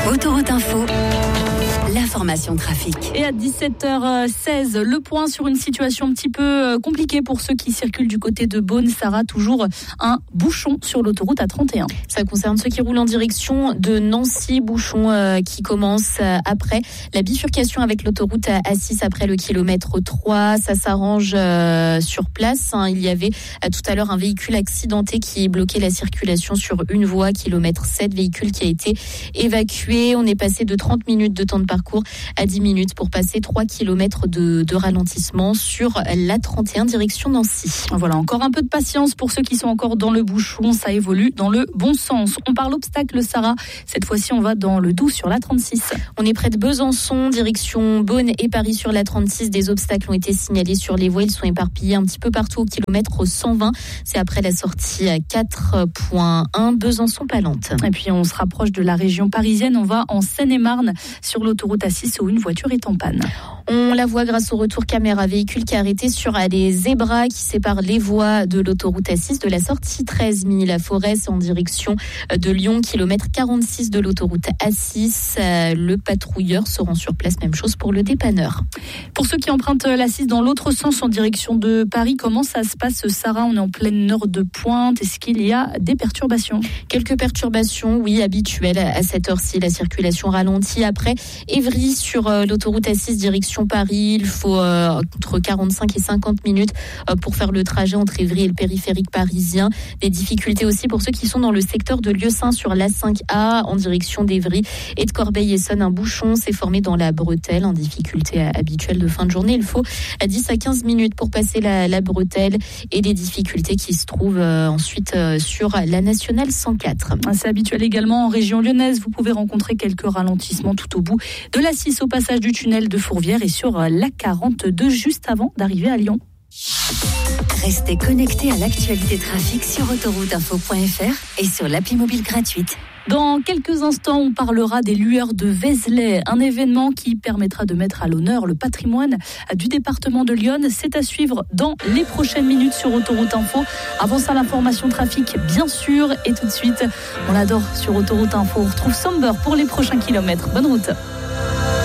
Autoroute Info, l'information trafic. Et à 17h16, le point sur une situation un petit peu compliquée pour ceux qui circulent du côté de Beaune. Sarah, toujours un bouchon sur l'autoroute A31. Ça concerne ceux qui roulent en direction de Nancy, bouchon qui commence après la bifurcation avec l'autoroute A6 après le kilomètre 3. Ça s'arrange sur place. Il y avait tout à l'heure un véhicule accidenté qui bloquait la circulation sur une voie, kilomètre 7, véhicule qui a été évacué. On est passé de 30 minutes de temps de parcours à 10 minutes pour passer 3 km de ralentissement sur l'A31 direction Nancy. Voilà, encore un peu de patience pour ceux qui sont encore dans le bouchon. Ça évolue dans le bon sens. On parle obstacle, Sarah. Cette fois-ci, on va dans le Doubs sur l'A36. On est près de Besançon, direction Beaune et Paris sur l'A36. Des obstacles ont été signalés sur les voies. Ils sont éparpillés un petit peu partout au kilomètre 120. C'est après la sortie à 4.1 Besançon-Palente. Et puis, on se rapproche de la région parisienne. On va en Seine-et-Marne sur l'autoroute A6 où une voiture est en panne. On la voit grâce au retour caméra, véhicule qui est arrêté sur les zébras qui séparent les voies de l'autoroute A6 de la sortie 13 Mille-la-Forêt. C'est en direction de Lyon, kilomètre 46 de l'autoroute A6. Le patrouilleur se rend sur place, même chose pour le dépanneur. Pour ceux qui empruntent l'A6 dans l'autre sens en direction de Paris, comment ça se passe, Sarah? On est en pleine heure de pointe. Est-ce qu'il y a des perturbations? Quelques perturbations, oui, habituelles à cette heure-ci. La circulation ralentit après Évry sur l'autoroute A6 direction Paris. Il faut entre 45 et 50 minutes pour faire le trajet entre Évry et le périphérique parisien. Des difficultés aussi pour ceux qui sont dans le secteur de Lieusaint sur l'A5A en direction d'Évry et de Corbeil-Essonnes. Un bouchon s'est formé dans la bretelle en difficulté habituelle de fin de journée. Il faut 10 à 15 minutes pour passer la bretelle et des difficultés qui se trouvent ensuite sur la nationale 104. C'est habituel également en région lyonnaise. Vous pouvez rencontrer quelques ralentissements tout au bout de l'A6 au passage du tunnel de Fourvière et sur l'A42 juste avant d'arriver à Lyon. Restez connectés à l'actualité trafic sur autorouteinfo.fr et sur l'appli mobile gratuite. Dans quelques instants, on parlera des lueurs de Vézelay, un événement qui permettra de mettre à l'honneur le patrimoine du département de Lyon. C'est à suivre dans les prochaines minutes sur Autoroute Info. Avant ça, l'information trafic, bien sûr. Et tout de suite, on l'adore sur Autoroute Info. On retrouve Somber pour les prochains kilomètres. Bonne route.